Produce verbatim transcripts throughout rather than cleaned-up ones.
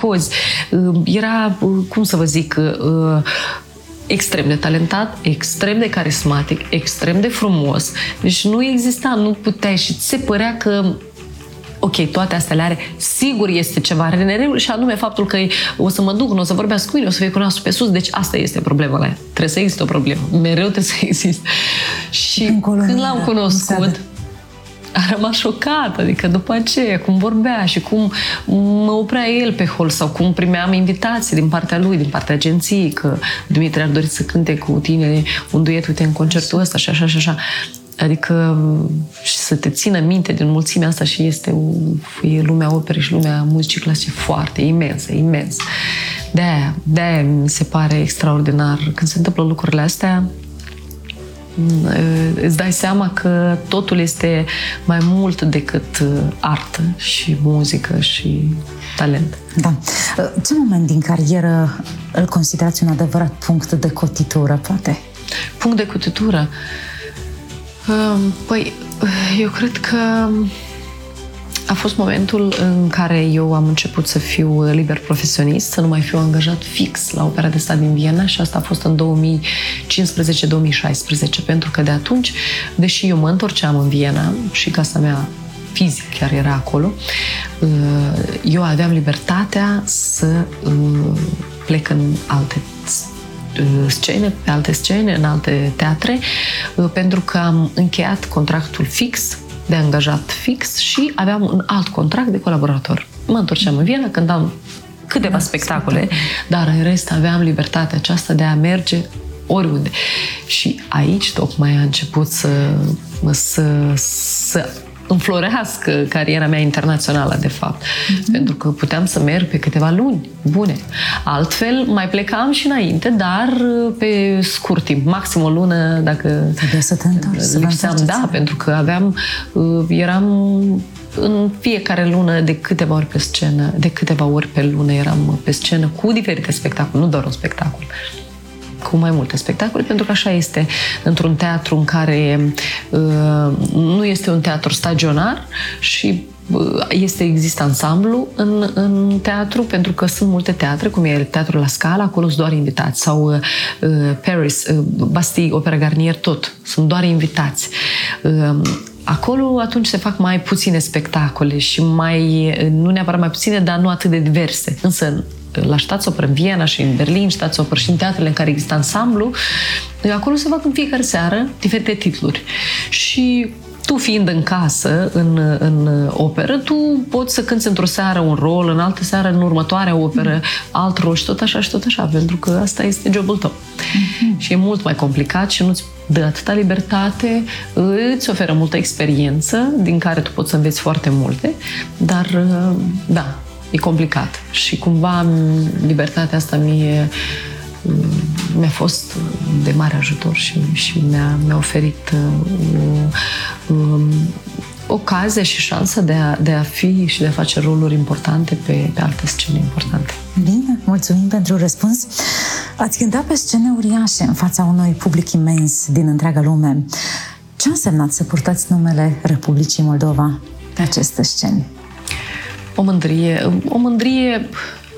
cozi. Era, cum să vă zic, extrem de talentat, extrem de carismatic, extrem de frumos. Deci nu exista, nu puteai și ți se părea că ok, toate astea le are, sigur este ceva în neregulă și anume faptul că o să mă duc, nu o să vorbească cu mine, o să fie cu nasul pe sus, deci asta este problema la ea. Trebuie să existe o problemă. Mereu trebuie să existe. Și încolo, când l-am cunoscut, a rămas șocată, adică după aceea, cum vorbea și cum mă oprea el pe hol sau cum primeam invitații din partea lui, din partea agenției, că Dumitru ar dori să cânte cu tine un duet, uite, în concertul ăsta și așa și așa. Adică și să te țină minte din mulțimea asta și este o, e lumea operei și lumea muzicii clasice foarte imensă, imens. De-aia, de-aia mi se pare extraordinar. Când se întâmplă lucrurile astea, îți dai seama că totul este mai mult decât artă și muzică și talent. Da. Ce moment din carieră îl considerați un adevărat punct de cotitură, poate? Punct de cotitură? Păi, eu cred că a fost momentul în care eu am început să fiu liber profesionist, să nu mai fiu angajat fix la Opera de Stat din Viena și asta a fost în două mii cincisprezece două mii șaisprezece, pentru că de atunci, deși eu mă întorceam în Viena și casa mea fizic chiar era acolo, eu aveam libertatea să plec în alte scene, pe alte scene, în alte teatre, pentru că am încheiat contractul fix, de angajat fix și aveam un alt contract de colaborator. Mă întorceam în Viena, cântam câteva spectacole, dar în rest aveam libertatea aceasta de a merge oriunde. Și aici tocmai a început să, să, să înflorească cariera mea internațională, de fapt. Mm-hmm. Pentru că puteam să merg pe câteva luni bune. Altfel, mai plecam și înainte, dar pe scurt timp, maxim o lună, dacă trebuie să te întorci, lipseam, da, pentru că aveam, eram în fiecare lună de câteva ori pe scenă, de câteva ori pe lună eram pe scenă cu diferite spectacole, nu doar un spectacol, cu mai multe spectacole, pentru că așa este într-un teatru în care uh, nu este un teatru stagionar și uh, este, există ansamblu în, în teatru, pentru că sunt multe teatre, cum e Teatrul La Scala, acolo sunt doar invitați, sau uh, Paris, uh, Bastille, Opera Garnier, tot, sunt doar invitați. Uh, Acolo atunci se fac mai puține spectacole și mai, nu neapărat mai puține, dar nu atât de diverse. Însă la Staatsoper în Viena și în Berlin, Staatsoper și în teatrele în care există ansamblu, acolo se fac în fiecare seară diferite titluri. Și tu fiind în casă, în, în operă, tu poți să cânți într-o seară un rol, în altă seară, în următoarea operă, alt rol și tot așa și tot așa, pentru că asta este jobul tău. Mm-hmm. Și e mult mai complicat și nu-ți dă atâta libertate, îți oferă multă experiență, din care tu poți să înveți foarte multe, dar, da, e complicat. Și cumva libertatea asta mie mi-a fost de mare ajutor și, și mi-a, mi-a oferit o, o ocazie și șansa de a, de a fi și de a face roluri importante pe, pe alte scene importante. Bine, mulțumim pentru răspuns. Ați cântat pe scene uriașe în fața unui public imens din întreaga lume. Ce a însemnat să purtați numele Republicii Moldova pe aceste scene? O mândrie, o mândrie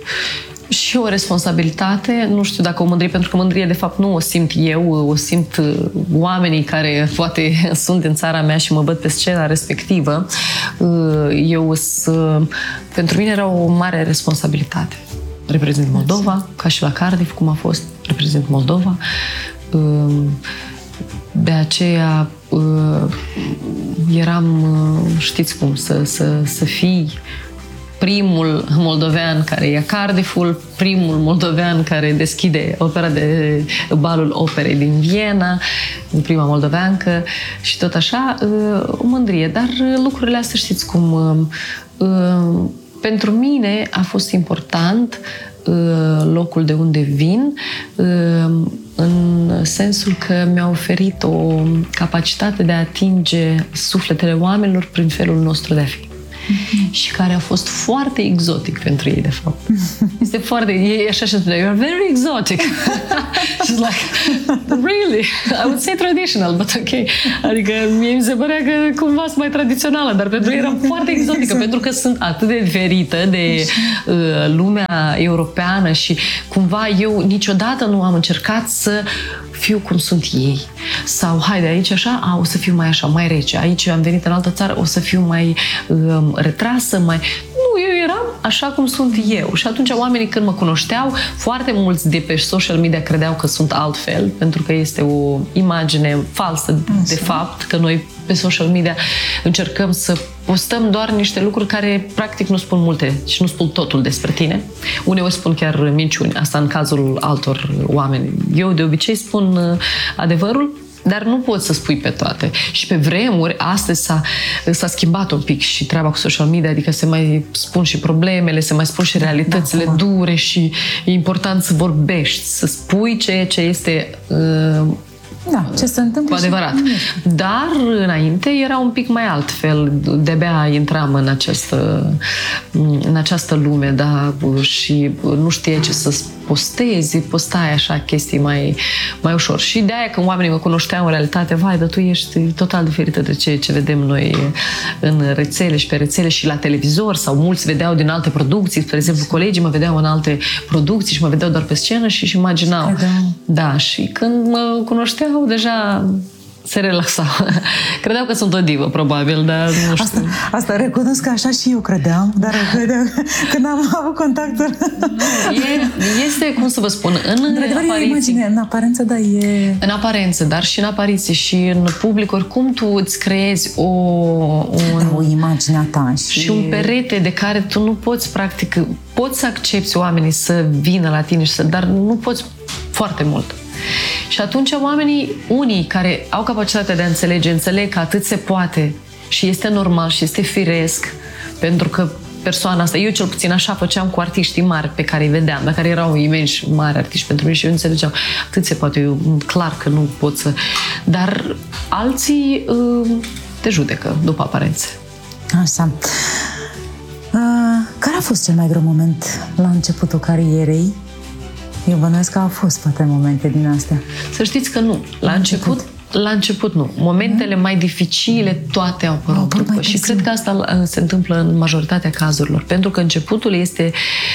și o responsabilitate, nu știu dacă o mândrie, pentru că mândrie de fapt nu o simt eu, o simt oamenii care poate sunt în țara mea și mă văd pe scena respectivă. Eu, pentru mine era o mare responsabilitate. Reprezint Moldova, ca și la Cardiff, cum a fost, reprezint Moldova. De aceea eram, știți cum, să, să, să fii primul moldovean care ia Cardifful, primul moldovean care deschide opera de balul operei din Viena, prima moldoveancă și tot așa, o mândrie. Dar lucrurile astea, știți cum, pentru mine a fost important locul de unde vin, în sensul că mi-a oferit o capacitate de a atinge sufletele oamenilor prin felul nostru de a fi. mm-hmm. și care a fost foarte exotic pentru ei, de fapt. Este foarte... E așa și spunea, you're very exotic. She's like, really? I would say traditional, but ok. Adică mie mi se părea că cumva sunt mai tradițională, dar pentru ei era foarte exotică, exact. Pentru că sunt atât de diferită de uh, lumea europeană și cumva eu niciodată nu am încercat să fiu cum sunt ei. Sau, haide, aici așa, a, o să fiu mai așa, mai rece. Aici am venit în altă țară, o să fiu mai um, retrasă, mai... Nu, eu eram așa cum sunt eu. Și atunci oamenii când mă cunoșteau, foarte mulți de pe social media credeau că sunt altfel, pentru că este o imagine falsă, așa. De fapt, că noi pe social media încercăm să postăm doar niște lucruri care practic nu spun multe și nu spun totul despre tine. Uneori spun chiar minciuni, asta în cazul altor oameni. Eu de obicei spun adevărul, dar nu poți să spui pe toate. Și pe vremuri, astăzi s-a, s-a schimbat un pic și treaba cu social media, adică se mai spun și problemele, se mai spun și realitățile da, dure și e important să vorbești, să spui ceea ce este uh, da, ce se întâmplă cu adevărat. Dar înainte era un pic mai altfel. De-abia intram în această, în această lume, da, și nu știai ce să postezi, postai așa chestii mai, mai ușor. Și de-aia când oamenii mă cunoșteau în realitate, vai, dar tu ești total diferită de ceea ce vedem noi în rețele și pe rețele și la televizor, sau mulți vedeau din alte producții. Spre exemplu, colegii mă vedeau în alte producții și mă vedeau doar pe scenă și își imaginau. Da, și când mă cunoșteau, deja se relaxau. Credeau că sunt o divă, probabil, dar nu știu. Asta, asta recunosc că așa și eu credeam, dar credeam, când am avut contactul. E, este, cum să vă spun, în apariție. Imagine, în aparență, da, e... În aparență, dar și în apariție și în public, oricum tu îți creezi o... Un, da, o imagine a ta. Și... și un perete de care tu nu poți, practic, poți să accepti oamenii să vină la tine, și să, dar nu poți foarte mult. Și atunci oamenii, unii care au capacitatea de a înțelege, înțeleg că atât se poate și este normal și este firesc, pentru că persoana asta, eu cel puțin așa făceam cu artiștii mari pe care îi vedeam, dar care erau imensi mari artiști pentru mine și eu înțelegeam, atât se poate, eu clar că nu pot să... Dar alții uh, te judecă după aparențe. Așa. Uh, care a fost cel mai greu moment la începutul carierei? Eu bănuiesc că au fost poate momente din astea. Să știți că nu. La început, început la început nu. Momentele mai dificile toate au apărut. Au și cred că asta se întâmplă în majoritatea cazurilor. Pentru că începutul este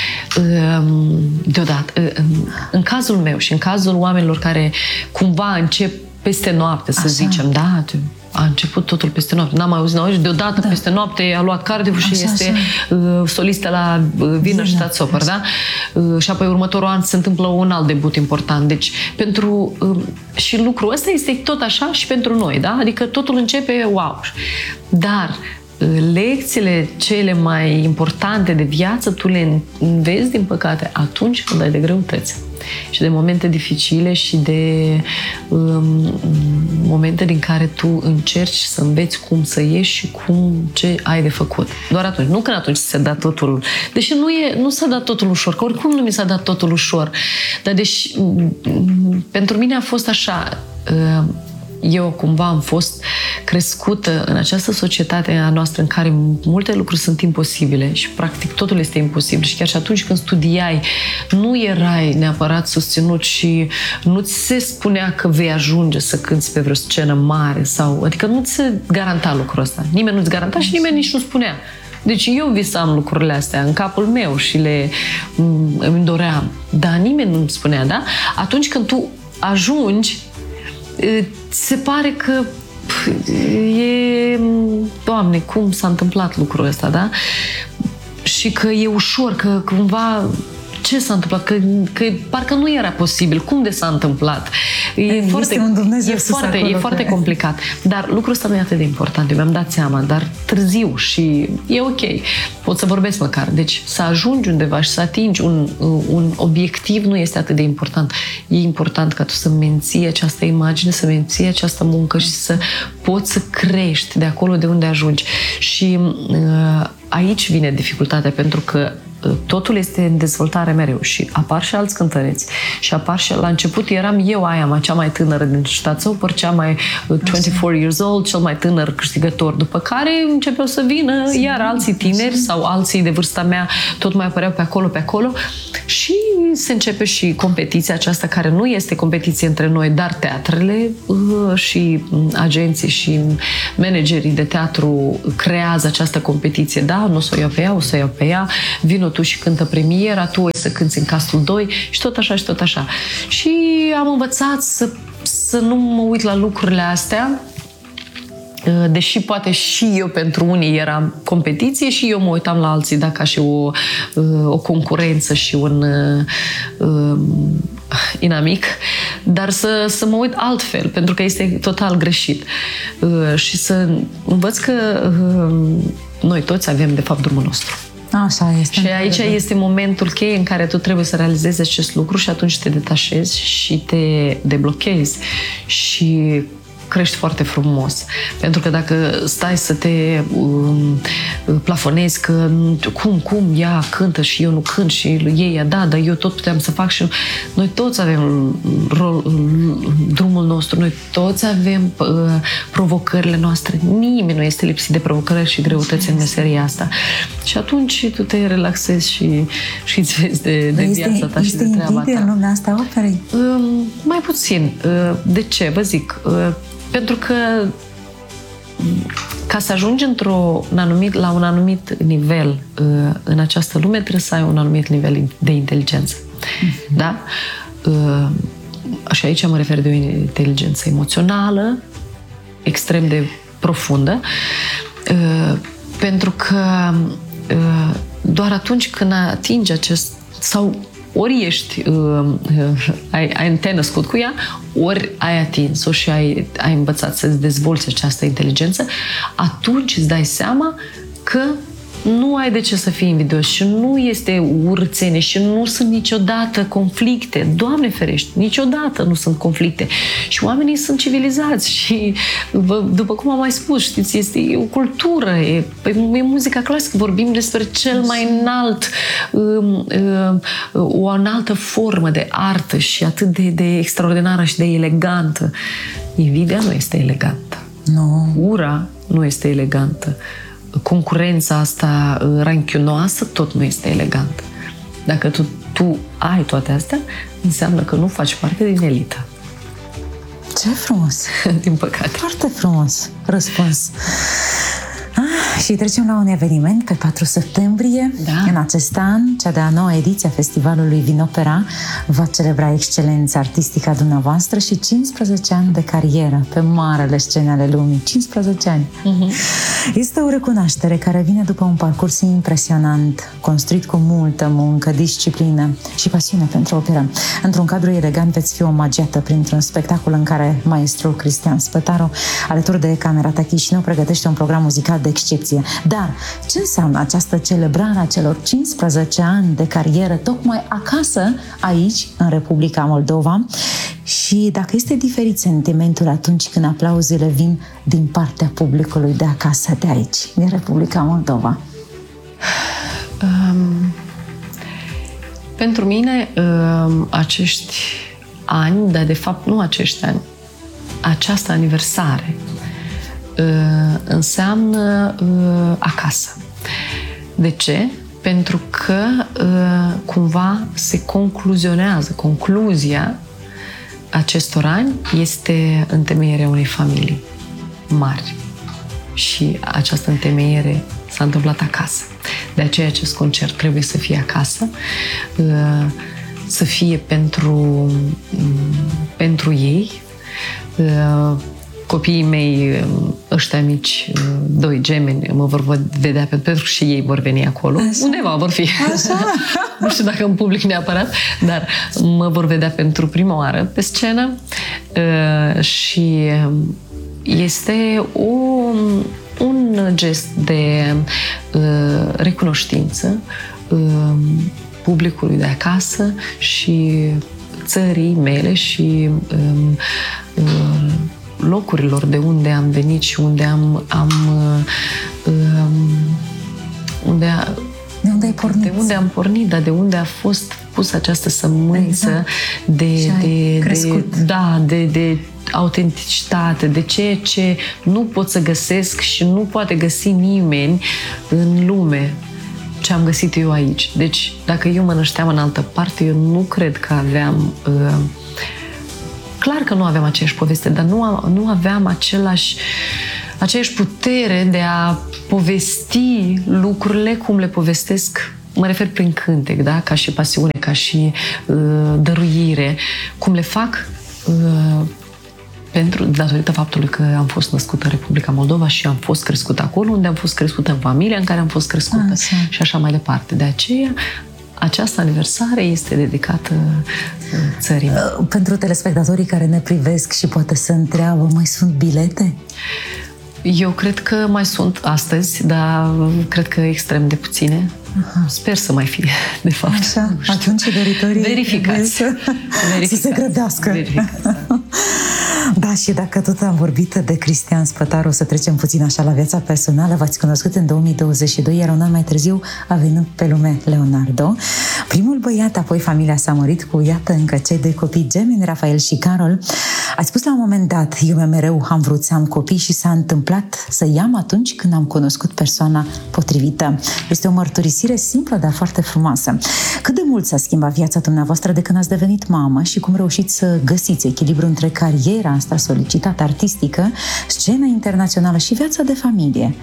deodată. În cazul meu și în cazul oamenilor care cumva încep peste noapte, să Așa. zicem, da, a început totul peste noapte. N-am mai auzit, n-am auzit, deodată da. peste noapte a luat Cardiff și așa, este așa. solistă la Wiener Staatsoper, da? Și apoi următorul an se întâmplă un alt debut important. Deci, pentru... Și lucrul ăsta este tot așa și pentru noi, da? Adică totul începe, wow! Dar lecțiile cele mai importante de viață tu le înveți, din păcate, atunci când ai de greutăți. Și de momente dificile și de um, momente din care tu încerci să înveți cum să ieși și cum, ce ai de făcut. Doar atunci. Nu când atunci se dă totul. Deși nu, e, nu s-a dat totul ușor, că oricum nu mi s-a dat totul ușor. Dar deși pentru mine a fost așa... Uh, eu cumva am fost crescută în această societate a noastră în care multe lucruri sunt imposibile și practic totul este imposibil și chiar și atunci când studiai nu erai neapărat susținut și nu ți se spunea că vei ajunge să cânți pe vreo scenă mare sau, adică nu ți se garanta lucrul ăsta. Nimeni nu-ți garanta și nimeni nici nu spunea. Deci eu visam lucrurile astea în capul meu și le îmi doream, dar nimeni nu-mi spunea, da? Atunci când tu ajungi, se pare că e... Doamne, cum s-a întâmplat lucrul ăsta, da? Și că e ușor, că cumva... Ce s-a întâmplat? Că, că parcă nu era posibil. Cum de s-a întâmplat? E este foarte, un Dumnezeu e foarte, acolo, e foarte că... complicat. Dar lucrul ăsta nu e atât de important. Eu mi-am dat seama, dar târziu și e ok. Pot să vorbesc măcar. Deci să ajungi undeva și să atingi un, un obiectiv nu este atât de important. E important ca tu să menții această imagine, să menții această muncă și să poți să crești de acolo de unde ajungi. Și uh, aici vine dificultatea, pentru că totul este în dezvoltare mereu și apar și alți cântăreți și apar și la început eram eu aia, cea mai tânără din Staatsoper, cea mai douăzeci și patru years old, cel mai tânăr câștigător, după care începeau să vină iar alții tineri sau alții de vârsta mea, tot mai apăreau pe acolo, pe acolo și se începe și competiția aceasta care nu este competiție între noi, dar teatrele și agenții și managerii de teatru creează această competiție, da, nu o să o iau pe ea, o să o iau pe ea, vino tu și cântă premiera, tu o să cânti în castul doi și tot așa și tot așa. Și am învățat să, să nu mă uit la lucrurile astea, deși poate și eu pentru unii era competiție și eu mă uitam la alții, da, ca și o, o concurență și un uh, inamic, dar să, să mă uit altfel, pentru că este total greșit. Uh, și să învăț că uh, noi toți avem, de fapt, drumul nostru. Așa este. Și aici este momentul cheie în care tu trebuie să realizezi acest lucru și atunci te detașezi și te deblochezi și crești foarte frumos. Pentru că dacă stai să te um, plafonezi că cum, cum, ea cântă și eu nu cânt și ei, da, dar eu tot puteam să fac și noi toți avem rol, drumul nostru, noi toți avem uh, provocările noastre. Nimeni nu este lipsit de provocări și greutăți în meseria asta. Și atunci tu te relaxezi și, și îți vezi de, de este, viața ta și de treaba ta. Este în lumea asta operei? Uh, mai puțin. Uh, de ce? Vă zic. Uh, Pentru că ca să ajungi într-o, un anumit, la un anumit nivel în această lume, trebuie să ai un anumit nivel de inteligență. Mm-hmm. Da? Și aici mă refer de o inteligență emoțională, extrem de profundă, pentru că doar atunci când atingi acest, sau ori ești, uh, uh, ai, ai te născut cu ea, ori ai atins-o și ai, ai învățat să-ți dezvolți această inteligență, atunci îți dai seama că nu ai de ce să fii invidios și nu este urțene și nu sunt niciodată conflicte. Doamne ferește, niciodată nu sunt conflicte. Și oamenii sunt civilizați și, după cum am mai spus, știți, este o cultură, e, e muzica clasică, vorbim despre cel mai înalt, um, um, o înaltă formă de artă și atât de, de extraordinară și de elegantă. Invidia nu este elegantă. Nu. Ura nu este elegantă. Concurența asta ranchiunoasă tot nu este elegantă. Dacă tu, tu ai toate astea, înseamnă că nu faci parte din elită. Ce frumos! Din păcate. Foarte frumos răspuns. Ah, și trecem la un eveniment pe patru septembrie. Da. În acest an, cea de-a noua ediție a Festivalului Vinopera va celebra excelența artistică a dumneavoastră și cincisprezece ani de carieră pe marele scene ale lumii. cincisprezece ani. Uh-huh. Este o recunoaștere care vine după un parcurs impresionant, construit cu multă muncă, disciplină și pasiune pentru operă. Într-un cadru elegant veți fi omagiată printr-un spectacol în care maestrul Cristian Spătaru, alături de Camerata Chișinău, pregătește un program muzical de excepție. Dar ce înseamnă această celebrare a celor cincisprezece ani de carieră tocmai acasă, aici, în Republica Moldova? Și dacă este diferit sentimentul atunci când aplauzele vin din partea publicului de acasă, de aici, din Republica Moldova? Um, pentru mine, um, acești ani, dar de fapt nu acești ani, această aniversare uh, înseamnă uh, acasă. De ce? Pentru că uh, cumva se concluzionează, concluzia acestor ani este întemeierea unei familii mari. Și această întemeiere s-a întâmplat acasă. De aceea acest concert trebuie să fie acasă, să fie pentru, pentru ei. Copiii mei, ăștia mici, doi gemeni, mă vor vedea pentru că și ei vor veni acolo. Așa. Undeva vor fi. Așa. Nu știu dacă în public neapărat, dar mă vor vedea pentru prima oară pe scenă și este o, un gest de recunoștință publicului de acasă și țării mele și locurilor de unde am venit și unde am, am um, unde, a, de unde unde ai pornit. De unde am pornit, dar de unde a fost pusă această sămânță exact. de, de, de, da, de, de autenticitate, de ceea ce nu pot să găsesc și nu poate găsi nimeni în lume ce am găsit eu aici. Deci, dacă eu mă nășteam în altă parte, eu nu cred că aveam... Uh, clar că nu aveam aceeași poveste, dar nu, nu aveam același, aceeași putere de a povesti lucrurile cum le povestesc. Mă refer prin cântec, da? Ca și pasiune, ca și uh, dăruire. Cum le fac uh, pentru, datorită faptului că am fost născută în Republica Moldova și am fost crescută acolo, unde am fost crescută în familia în care am fost crescută așa. Și așa mai departe. De aceea, această aniversare este dedicată țării. Pentru telespectatorii care ne privesc și poate se întreabă, mai sunt bilete? Eu cred că mai sunt astăzi, dar cred că extrem de puține. Aha. Sper să mai fie, de fapt. Așa, atunci doritorii verificați. Să, verificați. Să se grăbească. Verificați, da. Da, și dacă tot am vorbit de Cristian Spătaru, o să trecem puțin așa la viața personală. V-ați cunoscut în două mii douăzeci și doi, iar un an mai târziu a venit pe lume Leonardo. Primul băiat, apoi familia s-a mărit cu, iată, încă cei doi copii gemeni, Rafael și Carol. Ați spus la un moment dat, eu mereu am vrut să am copii și s-a întâmplat să i-am atunci când am cunoscut persoana potrivită. Este o mărturisire simplă, dar foarte frumoasă. Cât de mult s-a schimbat viața dumneavoastră de când ați devenit mamă și cum reușiți să găsiți echilibru între cariera asta solicitată artistică, scena internațională și viața de familie?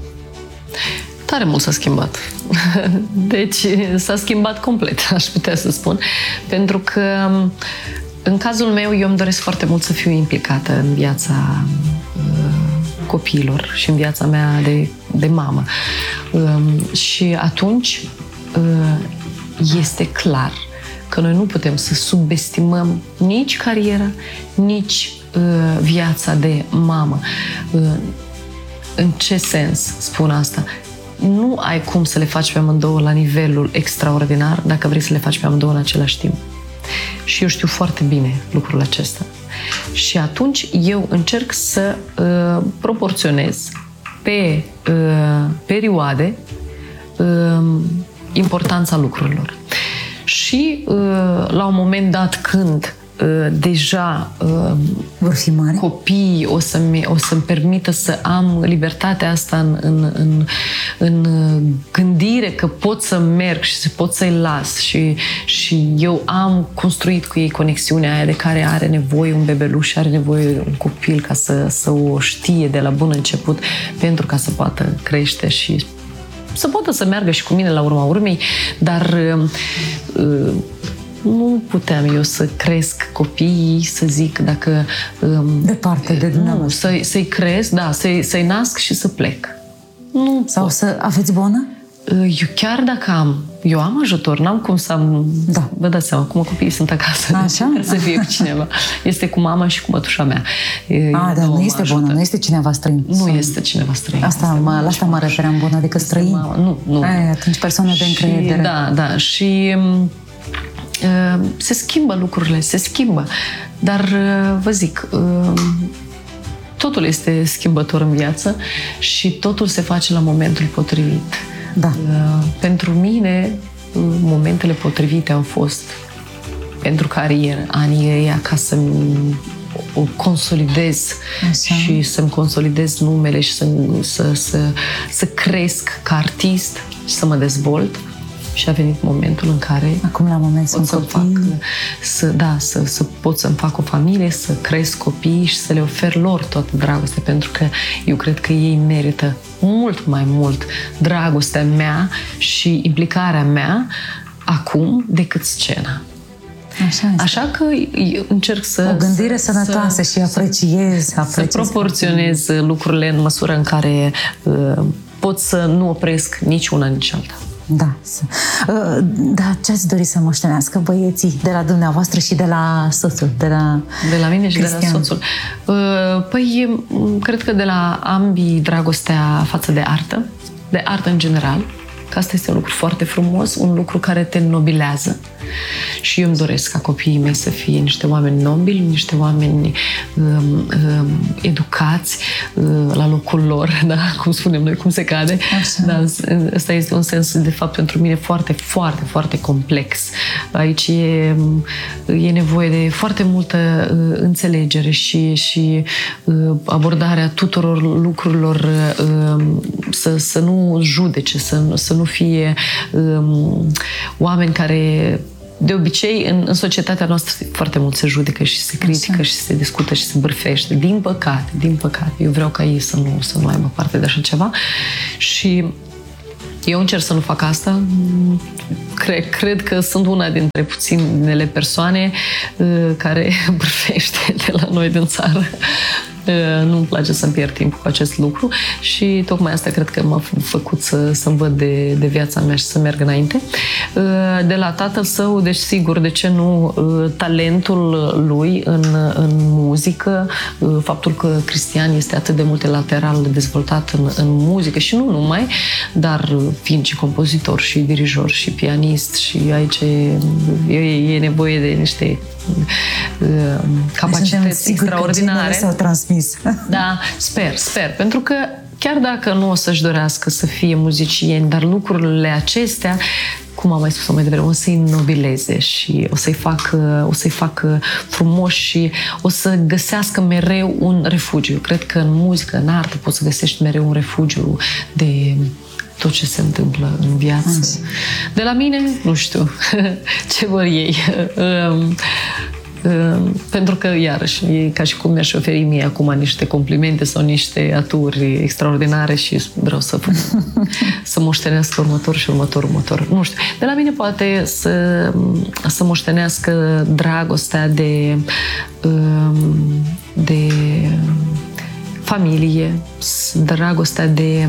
Tare mult s-a schimbat. Deci s-a schimbat complet, aș putea să spun. Pentru că în cazul meu, eu îmi doresc foarte mult să fiu implicată în viața uh, copiilor și în viața mea de, de mamă. Uh, și atunci uh, este clar că noi nu putem să subestimăm nici cariera, nici uh, viața de mamă. Uh, în ce sens spun asta? Nu ai cum să le faci pe amândouă la nivelul extraordinar dacă vrei să le faci pe amândouă în același timp. Și eu știu foarte bine lucrul acesta. Și atunci eu încerc să uh, proporționez pe uh, perioade uh, importanța lucrurilor. Și uh, la un moment dat când uh, deja uh, vor fi mari, copiii o să-mi, o să-mi permită să am libertatea asta în, în, în, în gândire că pot să merg și să pot să-i las și, și eu am construit cu ei conexiunea aia de care are nevoie un bebeluș și are nevoie un copil ca să, să o știe de la bun început pentru ca să poată crește și să poată să meargă și cu mine la urma urmei, dar uh, nu puteam eu să cresc copiii, să zic, dacă... Um, departe de dumneavoastră. Nu, să-i, să-i cresc, da, să-i, să-i nasc și să plec. Nu Sau pot. Să aveți bonă? Eu chiar dacă am, eu am ajutor, n-am cum să am... Da. Vă dați seama, cum copiii sunt acasă. Așa? Deci, să fie cu cineva. Este cu mama și cu mătușa mea. A, dar nu este bonă, nu este cineva străin. Nu este cineva străin. Asta, mă, la asta mă referam, bonă, adică străin. Mama. Nu, nu. Ai, atunci persoane de încredere. Da, da, și uh, se schimbă lucrurile, se schimbă. Dar, uh, vă zic, uh, totul este schimbător în viață și totul se face la momentul potrivit. Da. Uh, pentru mine, momentele potrivite au fost pentru carieră, anii ăia, ca să-mi o consolidez. Așa. Și să-mi consolidez numele și să, să, să, să cresc ca artist și să mă dezvolt. Și a venit momentul în care acum la moment pot să fac, să, da, să, să pot să-mi fac o familie, să cresc copii și să le ofer lor toată dragostea, pentru că eu cred că ei merită mult mai mult dragostea mea și implicarea mea acum decât scena. Așa, Așa că eu încerc să... O gândire să, sănătoasă să, și apreciez, să, apreciez. Să proporționez lucrurile în măsură în care uh, pot să nu opresc nici una, nici alta. Da. Da, ce ați dori să moștenească băieții de la dumneavoastră și de la soțul? De la, de la mine și Cristian. De la soțul. Păi, cred că de la ambii dragostea față de artă, de artă în general, că asta este un lucru foarte frumos, un lucru care te nobilează. Și eu îmi doresc ca copiii mei să fie niște oameni nobili, niște oameni um, um, educați uh, la locul lor, da? Cum spunem noi, cum se cade. Da, ăsta este un sens, de fapt, pentru mine foarte, foarte, foarte complex. Aici e, e nevoie de foarte multă uh, înțelegere și, și uh, abordarea tuturor lucrurilor, uh, să, să nu judece, să, să nu fie um, oameni care... De obicei, în, în societatea noastră foarte mult se judecă și se critică așa. Și se discută și se bârfește. Din păcate, din păcate. Eu vreau ca ei să nu, să nu aibă parte de așa ceva. Și eu încerc să nu fac asta. Cred, cred că sunt una dintre puținele persoane uh, care bârfește de la noi din țară. Nu-mi place să-mi pierd timpul cu acest lucru și tocmai asta cred că m-a făcut să, să-mi văd de, de viața mea și să merg înainte. De la tatăl său, deci sigur, de ce nu, talentul lui în, în muzică, faptul că Cristian este atât de multilateral dezvoltat în, în muzică și nu numai, dar fiind și compozitor și dirijor și pianist și aici e, e, e nevoie de niște capacități extraordinare. S-au transmis. Da, sper, sper. Pentru că chiar dacă nu o să-și dorească să fie muzicieni, dar lucrurile acestea, cum am mai spus mai devreme, o să-i nobileze și o să-i facă, o să-i facă frumoși și o să găsească mereu un refugiu. Cred că în muzică, în artă, poți să găsești mereu un refugiu de tot ce se întâmplă în viață. De la mine, nu știu ce vor ei. Pentru că, iarăși, e ca și cum mi-aș oferi mie acum niște complimente sau niște aturi extraordinare și vreau să, să moștenească următor și următor, următor. Nu știu. De la mine poate să, să moștenească dragostea de, de familie, dragostea de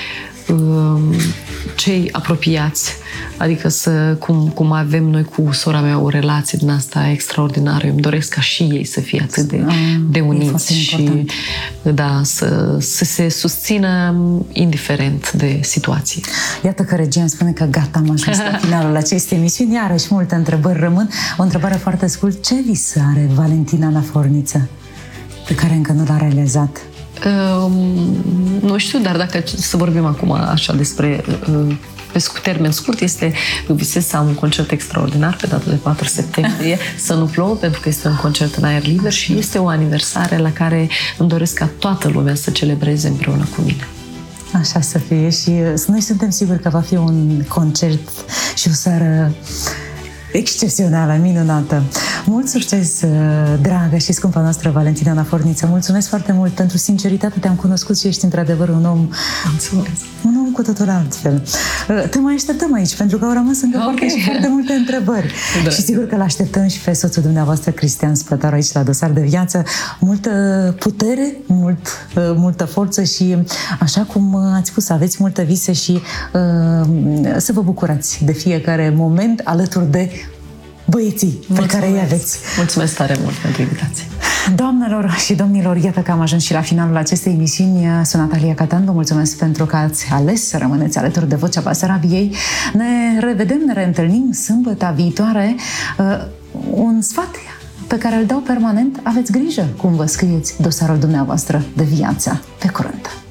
cei apropiați, adică să, cum, cum avem noi cu sora mea o relație din asta extraordinară. Eu îmi doresc ca și ei să fie atât de, de uniți și da, să, să se susțină indiferent de situație. Iată că regia îmi spune că gata, am ajuns la finalul acestei emisiuni. Iarăși multe întrebări rămân. O întrebare foarte scurt. Ce vis are Valentina Naforniță pe care încă nu l-a realizat? Uh, nu știu, dar dacă să vorbim acum așa despre uh, pe termen scurt, este, visez să am un concert extraordinar pe data de patru septembrie, să nu plouă, pentru că este un concert în aer liber și este o aniversare la care îmi doresc ca toată lumea să celebreze împreună cu mine. Așa să fie și noi suntem siguri că va fi un concert și o seară excepțională, minunată. Mult succes, dragă și scumpa noastră Valentina Naforniță. Mulțumesc foarte mult pentru sinceritate. Te-am cunoscut și ești într-adevăr un om Mulțumesc. un om cu totul altfel. Te mai așteptăm aici, pentru că au rămas încă okay. foarte, și foarte multe întrebări. Da. Și sigur că l-așteptăm și pe soțul dumneavoastră, Cristian Spătaru, aici la Dosar de Viață. Multă putere, mult, multă forță și, așa cum ați spus, aveți multă vise și uh, să vă bucurați de fiecare moment alături de băieții pe care îi aveți. Mulțumesc tare mult pentru invitație. Doamnelor și domnilor, iată că am ajuns și la finalul acestei emisiuni. Sunt Natalia Catan, vă mulțumesc pentru că ați ales să rămâneți alături de Vocea Basarabiei. Ne revedem, ne reîntâlnim sâmbăta viitoare. Un sfat pe care îl dau permanent: aveți grijă cum vă scrieți dosarul dumneavoastră de viață. Pe curând!